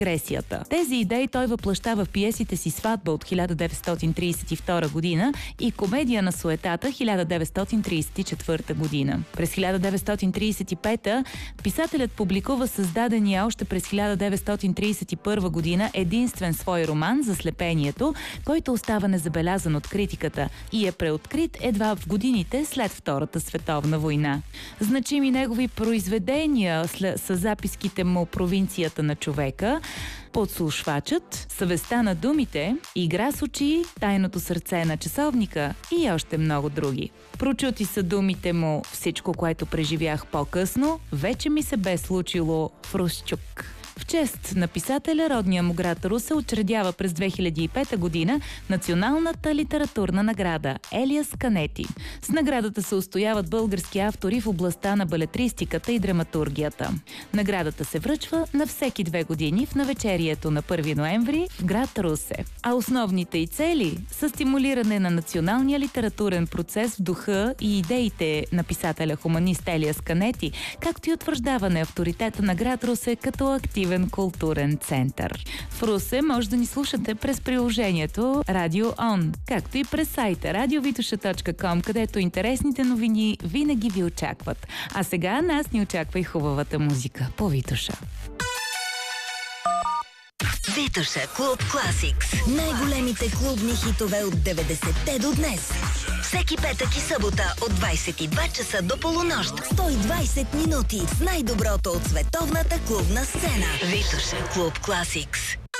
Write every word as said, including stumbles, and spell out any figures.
агресията. Тези идеи той въплъщава в пиесите си "Сватба" от хиляда деветстотин тридесет и втора година и "Комедия на суетата" хиляда деветстотин тридесет и четвърта година. През хиляда деветстотин тридесет и пета писателят публикува създадения още през хиляда деветстотин тридесет и първа година единствен свой роман "Заслепението", който остава незабелязан от критиката и е преоткрит едва в годините след Втората световна война. Значими негови произведения са записките му "Провинцията на човека", "Подслушвачът", "Съвестта на думите", "Игра с очи", "Тайното сърце на часовника" и още много други. Прочути са думите му "Всичко, което преживях по-късно, вече ми се бе случило в Русчук". В чест на писателя родния му град Русе учредява през две хиляди и пета година Националната литературна награда Елиас Канети. С наградата се устояват български автори в областта на балетристиката и драматургията. Наградата се връчва на всеки две години в навечерието на първи ноември в град Русе. А основните й цели са стимулиране на националния литературен процес в духа и идеите на писателя-хуманист Елиас Канети, както и утвърждаване авторитета на град Русе като активен културен център. В Русе може да ни слушате през приложението Радио Он, както и през сайта радиовитоша точка ком, където интересните новини винаги ви очакват. А сега нас ни очаква и хубавата музика по Витоша. Витоша Клуб Класикс. Най-големите клубни хитове от деветдесетте до днес. Всеки петък и събота от двайсет и два часа до полунощ. сто и двайсет минути с най-доброто от световната клубна сцена. Витоша Клуб Класикс.